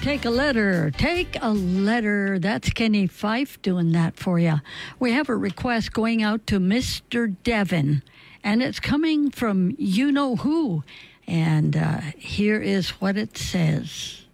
Take a letter. Take a letter. That's Kenny Fife doing that for you. We have a request going out to Mr. Devon, and it's coming from you know who. And here is what it says.